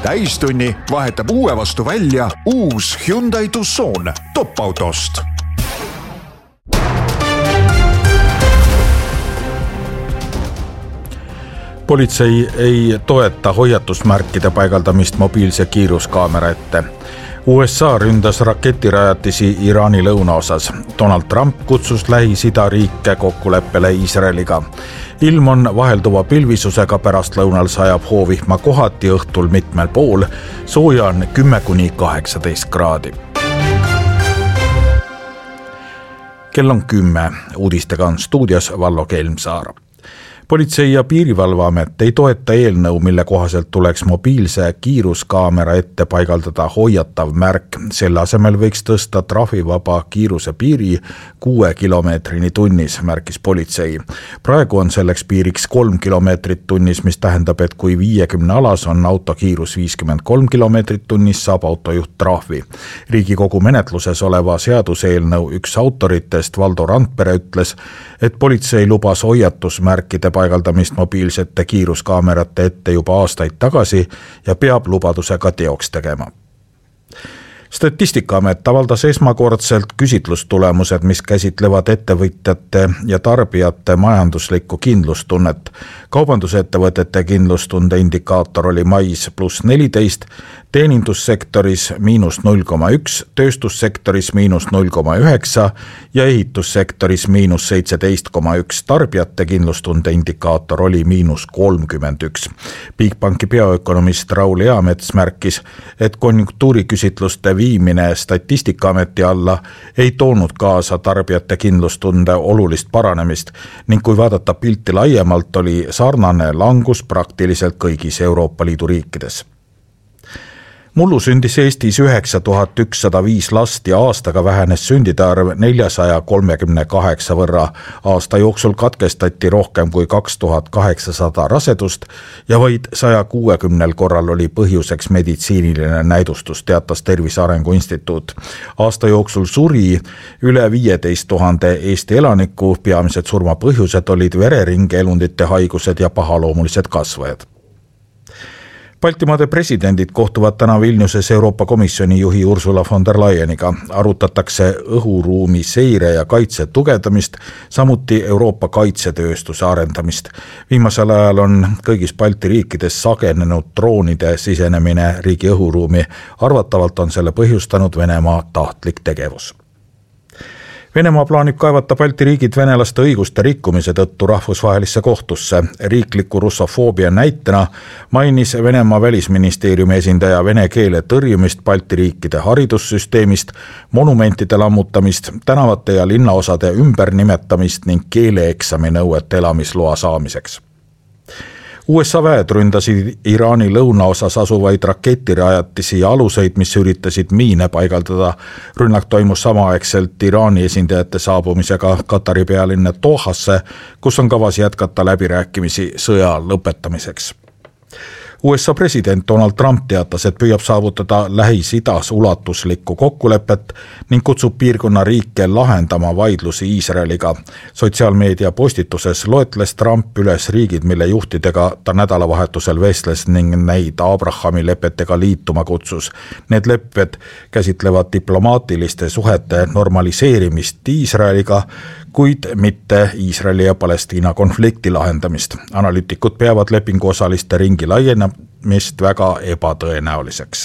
Täistunni vahetab uue vastu välja uus Hyundai Tucson top-autost. Politsei ei toeta hoiatusmärkide paigaldamist mobiilse kiiruskaamera ette. USA ründas raketirajatisi Iraani lõunaosas. Donald Trump kutsus Lähis-Ida riike kokkuleppele Iisraeliga. Ilm on vahelduva pilvisusega, pärast lõunal sajab hoovihma kohati, õhtul mitmel pool. Sooja on 10–18 kraadi. Kell on 10. Uudistega on stuudios Vallo Kelmsaar. Politsei- ja piirivalveamet ei toeta eelnõu, mille kohaselt tuleks mobiilse kiiruskaamera ette paigaldada hoiatav märk. Selle asemel võiks tõsta trahvivaba kiiruse piiri 6 kilomeetrini tunnis, märkis politsei. Praegu on selleks piiriks 3 kilomeetrit tunnis, mis tähendab, et kui 50 alas on autokiirus 53 kilomeetrit tunnis, saab autojuht trahvi. Riigikogu menetluses oleva seaduseelnõu üks autoritest, Valdo Randpere, ütles, et politsei lubas hoiatusmärkide paigaldamist mobiilsete kiiruskaamerate ette juba aastaid tagasi ja peab lubaduse ka teoks tegema. Statistikaamet avaldas esmakordselt küsitlustulemused, mis käsitlevad ettevõtjate ja tarbijate majanduslikku kindlustunnet. Kaubandusettevõtete kindlustunde indikaator oli mais +14, teenindussektoris -0,1, tööstussektoris -0,9 ja ehitussektoris -17,1. Tarbijate kindlustunde indikaator oli -31. Bigbanki peaökonomist Raul Eamets märkis, et konjunktuuriküsitluste viimine Statistikaameti alla ei toonud kaasa tarbijate kindlustunde olulist paranemist ning kui vaadata pilti laiemalt, oli sarnane langus praktiliselt kõigis Euroopa Liidu riikides. Mullu sündis Eestis 9105 last ja aastaga vähenes sündide arv 438 võrra. Aasta jooksul katkestati rohkem kui 2800 rasedust ja vaid 160 korral oli põhjuseks meditsiiniline näidustus, teatas Tervise Arengu Instituut. Aasta jooksul suri üle 15 000 Eesti elaniku, peamised surmapõhjused olid vereringeelundite haigused ja pahaloomulised kasvajad. Baltimaade presidendid kohtuvad täna Vilniuses Euroopa Komisjoni juhi Ursula von der Leyeniga. Arutatakse õhuruumi seire ja kaitse tugevdamist, samuti Euroopa kaitsetööstuse arendamist. Viimasel ajal on kõigis Balti riikides sagenenud droonide sisenemine riigi õhuruumi. Arvatavalt on selle põhjustanud Venemaa tahtlik tegevus. Venemaa plaanib kaevata Balti riigid venelaste õiguste rikkumise tõttu rahvusvahelisse kohtusse. Riikliku russofoobia näitena mainis Venemaa välisministeeriumi esindaja vene keele tõrjumist Balti riikide haridussüsteemist, monumentide lammutamist, tänavate ja linnaosade ümbernimetamist ning keeleeksami nõuet elamisloa saamiseks. USA väed ründasid Iraani lõunaosas asuvaid raketirajatisi ja aluseid, mis üritasid miine paigaldada. Rünnak toimus samaaegselt Iraani esindajate saabumisega Katari pealinna Dohasse, kus on kavas jätkata läbirääkimisi sõja lõpetamiseks. USA president Donald Trump teatas, et püüab saavutada Lähis-Idas ulatuslikku kokkulepet ning kutsub piirkonna riike lahendama vaidlusi Iisraeliga. Sotsiaalmeedia postituses loetles Trump üles riigid, mille juhtidega ta nädalavahetusel vestles ning neid Abrahami lepetega liituma kutsus. Need lepped käsitlevad diplomaatiliste suhete normaliseerimist Iisraeliga, kuid mitte Iisraeli ja Palestiina konflikti lahendamist. Analüütikud peavad lepingu osaliste ringi laienemist väga ebatõenäoliseks.